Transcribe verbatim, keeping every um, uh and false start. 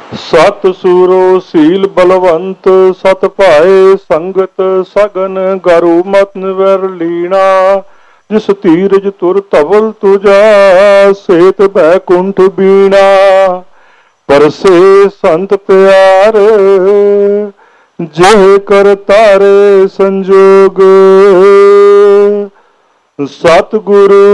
सत सूरो सील बलवंत सत भाए संगत सगन गरु मत निवर लीना। जिस धीरज तुर धवल तुझा सेत बैकुंठ बीणा। परसे संत प्यार जेह कर तारे संजोग। सतगुरु